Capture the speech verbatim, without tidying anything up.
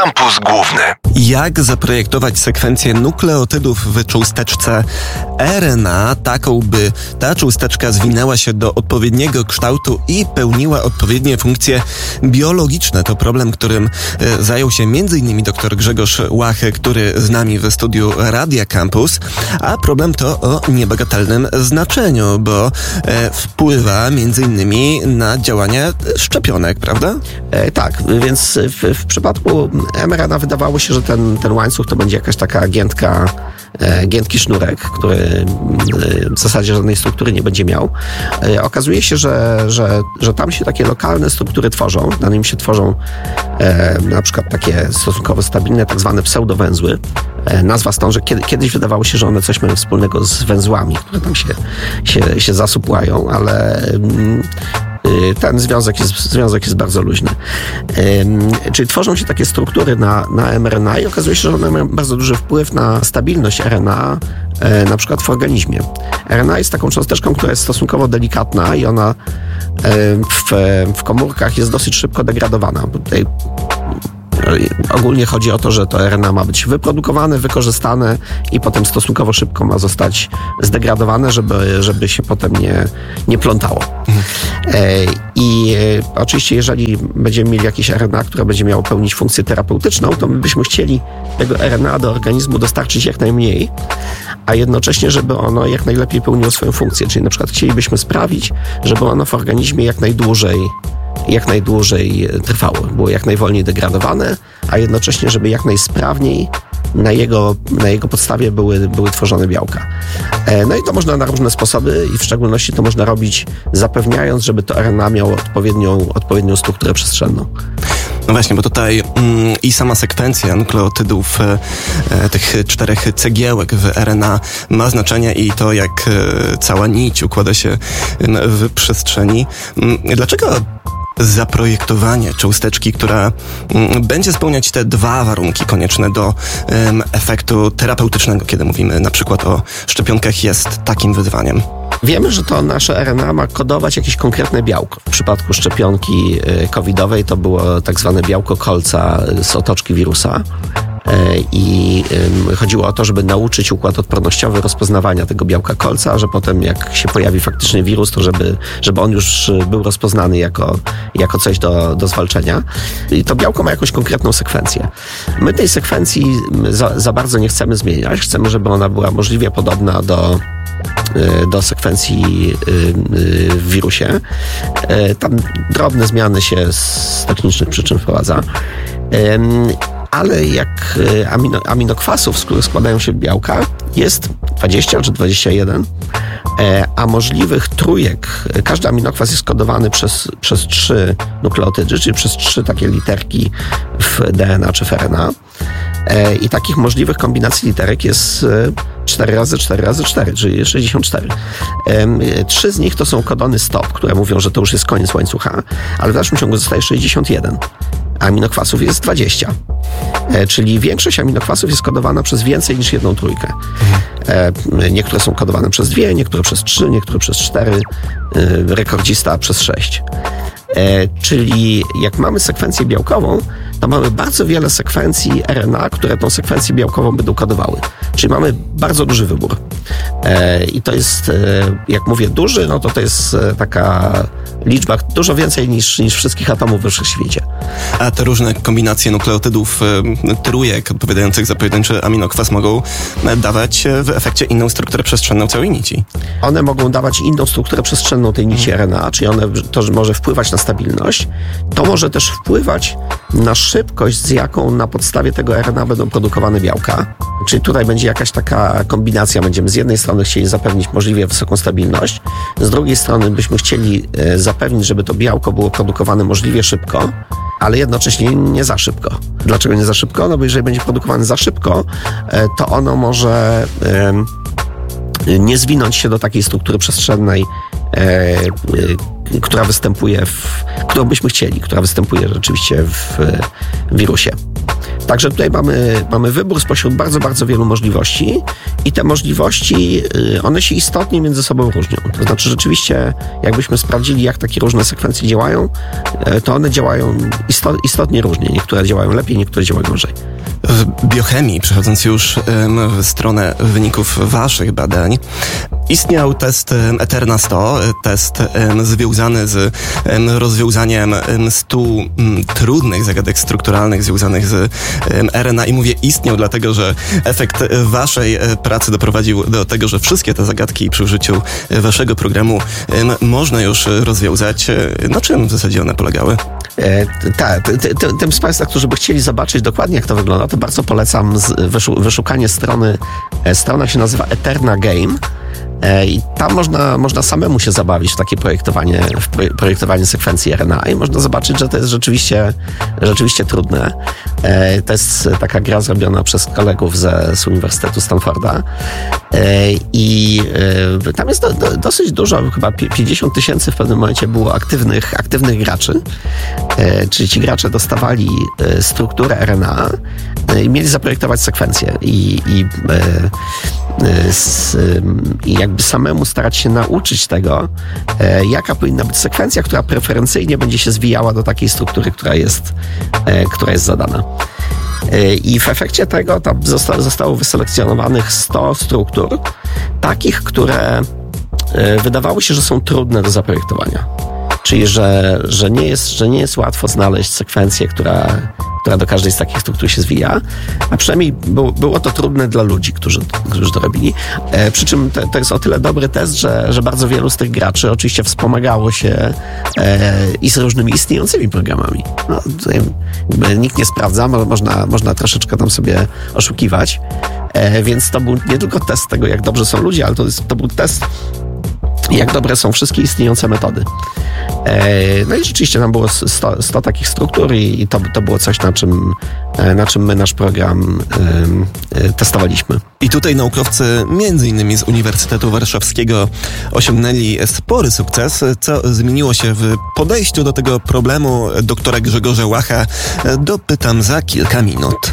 Kampus Główny. Jak zaprojektować sekwencję nukleotydów w cząsteczce R N A, taką by ta cząsteczka zwinęła się do odpowiedniego kształtu i pełniła odpowiednie funkcje biologiczne? To problem, którym e, zajął się m.in. dr Grzegorz Łach, który z nami w studiu Radia Campus, a problem to o niebagatelnym znaczeniu, bo e, wpływa m.in. na działanie szczepionek, prawda? E, tak, więc w, w przypadku M R N A wydawało się, że ten, ten łańcuch to będzie jakaś taka giętka, e, giętki sznurek, który e, w zasadzie żadnej struktury nie będzie miał. E, okazuje się, że, że, że tam się takie lokalne struktury tworzą. Na nim się tworzą e, na przykład takie stosunkowo stabilne, tak zwane pseudowęzły. E, nazwa stąd, że kiedy, kiedyś wydawało się, że one coś mają wspólnego z węzłami, które tam się, się, się zasupłają, ale mm, ten związek jest, związek jest bardzo luźny. Ym, czyli tworzą się takie struktury na, na M R N A i okazuje się, że one mają bardzo duży wpływ na stabilność R N A, e, na przykład w organizmie. R N A jest taką cząsteczką, która jest stosunkowo delikatna i ona e, w, w komórkach jest dosyć szybko degradowana. Tutaj ogólnie chodzi o to, że to R N A ma być wyprodukowane, wykorzystane i potem stosunkowo szybko ma zostać zdegradowane, żeby, żeby się potem nie, nie plątało. Mhm. E, I e, oczywiście, jeżeli będziemy mieli jakieś R N A, które będzie miało pełnić funkcję terapeutyczną, to my byśmy chcieli tego R N A do organizmu dostarczyć jak najmniej, a jednocześnie, żeby ono jak najlepiej pełniło swoją funkcję. Czyli na przykład chcielibyśmy sprawić, żeby ono w organizmie jak najdłużej jak najdłużej trwało, było jak najwolniej degradowane, a jednocześnie, żeby jak najsprawniej na jego, na jego podstawie były, były tworzone białka. No i to można na różne sposoby i w szczególności to można robić zapewniając, żeby to R N A miało odpowiednią, odpowiednią strukturę przestrzenną. No właśnie, bo tutaj mm, i sama sekwencja nukleotydów e, tych czterech cegiełek w R N A ma znaczenie i to, jak e, cała nić układa się w przestrzeni. Dlaczego zaprojektowanie cząsteczki, która mm, będzie spełniać te dwa warunki konieczne do um, efektu terapeutycznego, kiedy mówimy na przykład o szczepionkach, jest takim wyzwaniem? Wiemy, że to nasze R N A ma kodować jakieś konkretne białko. W przypadku szczepionki covidowej to było tak zwane białko kolca z otoczki wirusa. I chodziło o to, żeby nauczyć układ odpornościowy rozpoznawania tego białka kolca, a że potem jak się pojawi faktycznie wirus, to żeby, żeby on już był rozpoznany jako, jako coś do, do zwalczenia. I to białko ma jakąś konkretną sekwencję. My tej sekwencji za, za bardzo nie chcemy zmieniać. Chcemy, żeby ona była możliwie podobna do do sekwencji w wirusie. Tam drobne zmiany się z technicznych przyczyn wprowadza. Ale jak amino, aminokwasów, z których składają się białka, jest dwadzieścia czy dwadzieścia jeden, a możliwych trójek, każdy aminokwas jest kodowany przez, przez trzy nukleotydy, czyli przez trzy takie literki w D N A czy w R N A. I takich możliwych kombinacji literek jest cztery razy cztery razy cztery, czyli sześćdziesiąt cztery. Trzy z nich to są kodony stop, które mówią, że to już jest koniec łańcucha, ale w dalszym ciągu zostaje sześćdziesiąt jeden. Aminokwasów jest dwadzieścia. Czyli większość aminokwasów jest kodowana przez więcej niż jedną trójkę. Mhm. Niektóre są kodowane przez dwie, niektóre przez trzy, niektóre przez cztery, rekordzista przez sześć. Czyli jak mamy sekwencję białkową, to mamy bardzo wiele sekwencji R N A, które tą sekwencję białkową będą kodowały. Czyli mamy bardzo duży wybór. I to jest, jak mówię duży, no to to jest taka liczba dużo więcej niż, niż wszystkich atomów we wszechświecie. A te różne kombinacje nukleotydów trójek odpowiadających za pojedynczy aminokwas mogą dawać w efekcie inną strukturę przestrzenną całej nici. One mogą dawać inną strukturę przestrzenną tej nici R N A, czyli one, to może wpływać na stabilność. To może też wpływać na szybkość, z jaką na podstawie tego R N A będą produkowane białka. Czyli tutaj będzie jakaś taka kombinacja. Będziemy z jednej strony chcieli zapewnić możliwie wysoką stabilność, z drugiej strony byśmy chcieli zapewnić, żeby to białko było produkowane możliwie szybko, ale jednocześnie nie za szybko. Dlaczego nie za szybko? No bo jeżeli będzie produkowane za szybko, to ono może nie zwinąć się do takiej struktury przestrzennej, która występuje w, którą byśmy chcieli, która występuje rzeczywiście w wirusie. Także tutaj mamy, mamy wybór spośród bardzo, bardzo wielu możliwości i te możliwości, one się istotnie między sobą różnią. To znaczy rzeczywiście, jakbyśmy sprawdzili, jak takie różne sekwencje działają, to one działają istot, istotnie różnie. Niektóre działają lepiej, niektóre działają gorzej. W biochemii, przechodząc już w stronę wyników waszych badań, istniał test Eterna sto, test związany z rozwiązaniem stu trudnych zagadek strukturalnych związanych z R N A i mówię istniał, dlatego że efekt waszej pracy doprowadził do tego, że wszystkie te zagadki przy użyciu waszego programu można już rozwiązać. Na czym w zasadzie one polegały? E, tak, tym z Państwa, którzy by chcieli zobaczyć dokładnie, jak to wygląda, to bardzo polecam z, wyszu, wyszukanie strony. Strona się nazywa Eterna Game. I tam można, można samemu się zabawić w takie projektowanie, w projektowanie sekwencji R N A i można zobaczyć, że to jest rzeczywiście, rzeczywiście trudne. To jest taka gra zrobiona przez kolegów ze, z Uniwersytetu Stanforda i tam jest do, do, dosyć dużo, chyba pięćdziesiąt tysięcy w pewnym momencie było aktywnych, aktywnych graczy, czyli ci gracze dostawali strukturę R N A i mieli zaprojektować sekwencję i, i, z, i jakby samemu starać się nauczyć tego, e, jaka powinna być sekwencja, która preferencyjnie będzie się zwijała do takiej struktury, która jest, e, która jest zadana. E, I w efekcie tego tam zosta- zostało wyselekcjonowanych sto struktur, takich, które e, wydawało się, że są trudne do zaprojektowania. Czyli, że, że, nie jest, że nie jest łatwo znaleźć sekwencję, która, która do każdej z takich struktur się zwija, a przynajmniej było, było to trudne dla ludzi, którzy, którzy to robili. E, przy czym to, to jest o tyle dobry test, że, że bardzo wielu z tych graczy oczywiście wspomagało się e, i z różnymi istniejącymi programami. No, tutaj nikt nie sprawdza, można, można troszeczkę tam sobie oszukiwać, e, więc to był nie tylko test tego, jak dobrze są ludzie, ale to, jest, to był test, jak dobre są wszystkie istniejące metody. No i rzeczywiście tam było sto, sto takich struktur i to, to było coś, na czym, na czym my nasz program y, testowaliśmy. I tutaj naukowcy, między innymi z Uniwersytetu Warszawskiego, osiągnęli spory sukces, co zmieniło się w podejściu do tego problemu. Doktora Grzegorza Łacha dopytam za kilka minut.